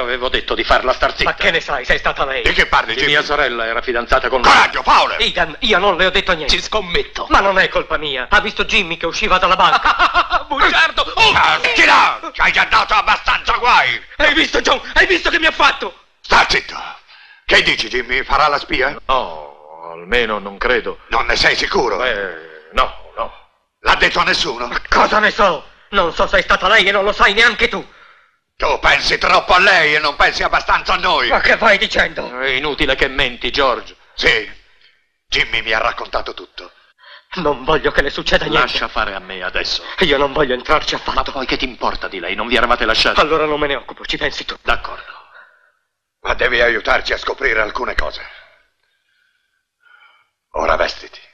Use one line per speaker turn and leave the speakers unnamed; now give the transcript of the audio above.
avevo detto di farla star zitta.
Ma che ne sai, sei stata lei.
Di che parli,
Di
Jimmy?
mia sorella era fidanzata con lui.
Coraggio, Fowler!
Egan, io non le ho detto niente.
Ci scommetto.
Ma non è colpa mia. Ha visto Jimmy che usciva dalla banca.
Bugiardo!
Ti là! Ci hai già dato abbastanza guai!
Hai visto, John? Hai visto che mi ha fatto?
Sta zitto! Che dici, Jimmy? Farà la spia?
No, almeno non credo.
Non ne sei sicuro?
No.
L'ha detto a nessuno?
Ma cosa ne so? Non so se è stata lei e non lo sai neanche tu.
Tu pensi troppo a lei e non pensi abbastanza a noi.
Ma che vai dicendo?
È inutile che menti, George.
Sì, Jimmy mi ha raccontato tutto.
Non voglio che le succeda niente.
Lascia fare a me adesso.
Io non voglio entrarci
Ma
affatto.
poi che ti importa di lei? Non vi eravate lasciati?
Allora non me ne occupo, ci pensi tu.
D'accordo.
Ma devi aiutarci a scoprire alcune cose. Ora vestiti.